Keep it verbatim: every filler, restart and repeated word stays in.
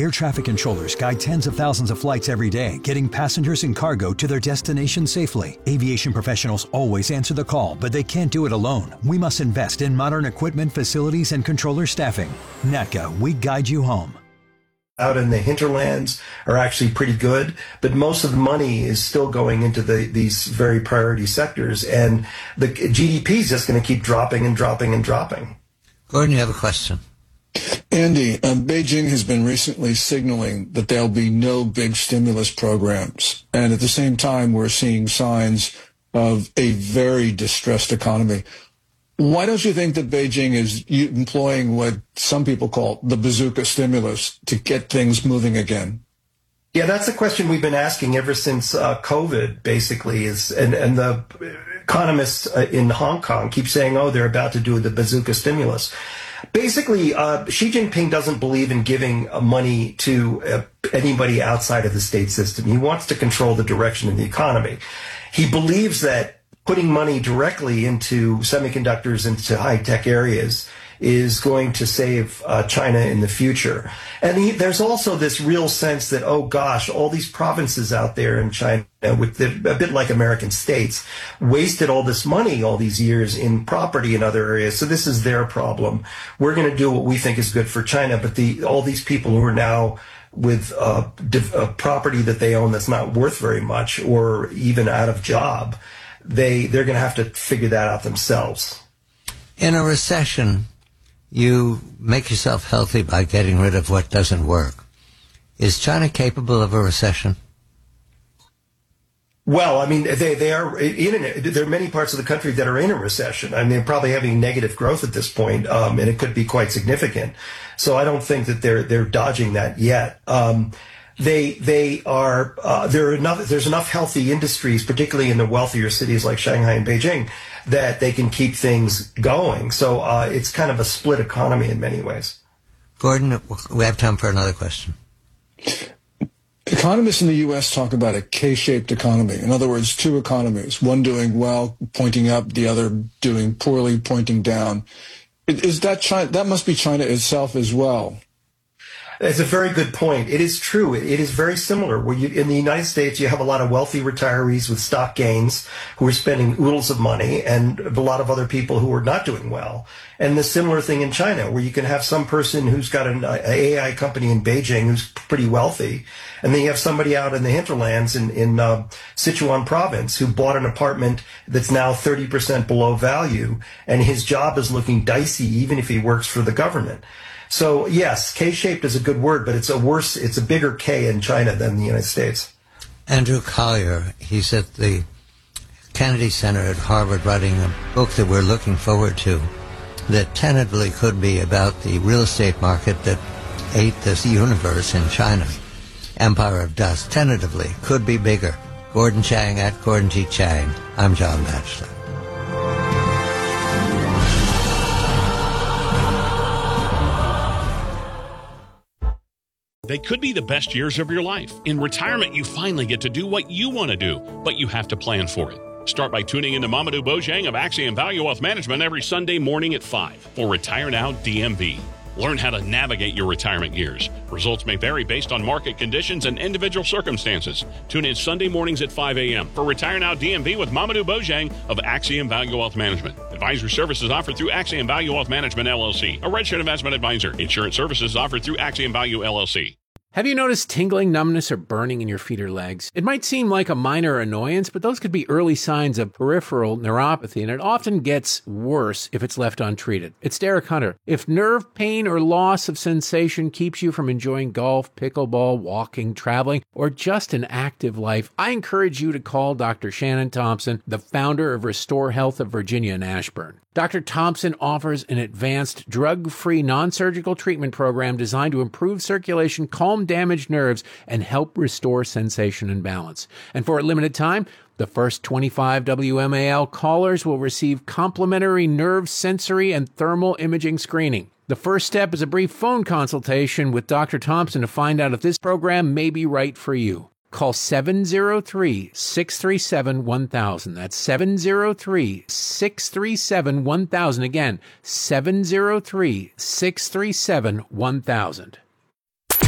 Air traffic controllers guide tens of thousands of flights every day, getting passengers and cargo to their destination safely. Aviation professionals always answer the call, but they can't do it alone. We must invest in modern equipment, facilities, and controller staffing. N A T C A, we guide you home. Out in the hinterlands are actually pretty good, but most of the money is still going into the, these very priority sectors, and the G D P is just going to keep dropping and dropping and dropping. Gordon, you have a question. Andy, um, Beijing has been recently signaling that there'll be no big stimulus programs. And at the same time, we're seeing signs of a very distressed economy. Why don't you think that Beijing is employing what some people call the bazooka stimulus to get things moving again? Yeah, that's a question we've been asking ever since uh, COVID, basically, is and, and the economists uh, in Hong Kong keep saying, oh, they're about to do the bazooka stimulus. Basically, uh, Xi Jinping doesn't believe in giving uh, money to uh, anybody outside of the state system. He wants to control the direction of the economy. He believes that putting money directly into semiconductors, into high-tech areas, is going to save uh, China in the future. And he, there's also this real sense that, oh gosh, all these provinces out there in China, with the, a bit like American states, wasted all this money all these years in property in other areas. So this is their problem. We're going to do what we think is good for China, but the all these people who are now with uh, div- uh, property that they own that's not worth very much, or even out of job, they they're going to have to figure that out themselves. In a recession, you make yourself healthy by getting rid of what doesn't work. Is China capable of a recession? Well, I mean, they, they are in it. There are many parts of the country that are in a recession. I mean, they're probably having negative growth at this point, um, and it could be quite significant. So I don't think that they're they're dodging that yet. Um, they they are uh, there are enough. There's enough healthy industries, particularly in the wealthier cities like Shanghai and Beijing, that they can keep things going. So uh, it's kind of a split economy in many ways. Gordon, we have time for another question. Economists in the U S talk about a K-shaped economy. In other words, two economies, one doing well, pointing up, the other doing poorly, pointing down. Is that China? That must be China itself as well. It's a very good point. It is true. It is very similar. Where you, in the United States, you have a lot of wealthy retirees with stock gains who are spending oodles of money, and a lot of other people who are not doing well. And the similar thing in China, where you can have some person who's got an A I company in Beijing who's pretty wealthy, and then you have somebody out in the hinterlands in, in uh, Sichuan province who bought an apartment that's now thirty percent below value, and his job is looking dicey even if he works for the government. So, yes, K-shaped is a good word, but it's a worse, it's a bigger K in China than the United States. Andrew Collier, he's at the Kennedy Center at Harvard writing a book that we're looking forward to that tentatively could be about the real estate market that ate this universe in China. Empire of Dust, tentatively, could be bigger. Gordon Chang at Gordon G. Chang. I'm John Batchelor. They could be the best years of your life. In retirement, you finally get to do what you want to do, but you have to plan for it. Start by tuning into Mamadou Bojang of Axiom Value Wealth Management every Sunday morning at five for Retire Now D M V. Learn how to navigate your retirement years. Results may vary based on market conditions and individual circumstances. Tune in Sunday mornings at five a.m. for Retire Now D M V with Mamadou Bojang of Axiom Value Wealth Management. Advisory services offered through Axiom Value Wealth Management, L L C, a registered investment advisor. Insurance services offered through Axiom Value, L L C. Have you noticed tingling, numbness, or burning in your feet or legs? It might seem like a minor annoyance, but those could be early signs of peripheral neuropathy, and it often gets worse if it's left untreated. It's Derek Hunter. If nerve pain or loss of sensation keeps you from enjoying golf, pickleball, walking, traveling, or just an active life, I encourage you to call Doctor Shannon Thompson, the founder of Restore Health of Virginia and Ashburn. Doctor Thompson offers an advanced, drug-free, non-surgical treatment program designed to improve circulation, calm damaged nerves, and help restore sensation and balance. And for a limited time, the first twenty-five W M A L callers will receive complimentary nerve, sensory, and thermal imaging screening. The first step is a brief phone consultation with Doctor Thompson to find out if this program may be right for you. Call seven oh three, six three seven, one thousand. That's seven oh three, six three seven, one thousand. Again, seven oh three, six three seven, one thousand.